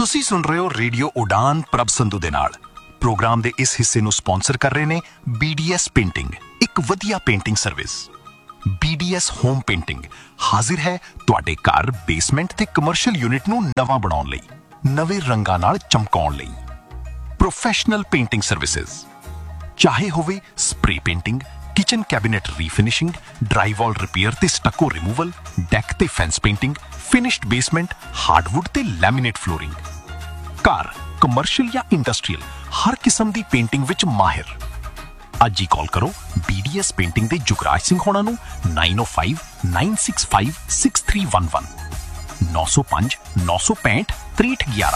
ਤੁਸੀਂ ਸੁਣ ਰਹੇ ਹੋ ਰੇਡੀਓ ਉਡਾਨ ਪ੍ਰਭ ਸੰਧੂ ਦੇ ਨਾਲ। ਪ੍ਰੋਗਰਾਮ ਦੇ ਇਸ ਹਿੱਸੇ ਨੂੰ ਸਪਾਂਸਰ ਕਰ ਰਹੇ ਨੇ BDS ਪੇਂਟਿੰਗ, ਇੱਕ ਵਧੀਆ painting service. BDS home painting ਹਾਜ਼ਰ ਹੈ ਤੁਹਾਡੇ ਘਰ, ਬੇਸਮੈਂਟ ਤੇ ਕਮਰਸ਼ੀਅਲ ਯੂਨਿਟ ਨੂੰ ਨਵਾਂ ਬਣਾਉਣ ਲਈ, ਨਵੇਂ ਰੰਗਾਂ ਨਾਲ ਚਮਕਾਉਣ ਲਈ। ਪ੍ਰੋਫੈਸ਼ਨਲ ਪੇਂਟਿੰਗ ਸਰਵਿਸਿਜ਼, ਚਾਹੇ ਹੋਵੇ spray painting, kitchen cabinet ਰੀਫਿਨਿਸ਼ਿੰਗ, ਡਰਾਈਵਾਲ repair ਤੇ ਸਟੱਕੋ ਰਿਮੂਵਲ, ਡੈਕ ਤੇ fence painting, finished basement, hardwood ਤੇ ਲੈਮੀਨੇਟ ਫਲੋਰਿੰਗ। ਘਰ, ਕਮਰਸ਼ੀਅਲ ਜਾਂ ਇੰਡਸਟਰੀਅਲ, ਹਰ ਕਿਸਮ ਦੀ ਪੇਂਟਿੰਗ ਵਿੱਚ ਮਾਹਿਰ। ਅੱਜ ਹੀ ਕਾਲ ਕਰੋ BDS ਪੇਂਟਿੰਗ ਦੇ ਜੁਗਰਾਜ ਸਿੰਘ ਹੋਣਾ ਨੂੰ 9059656311 905 965 6311।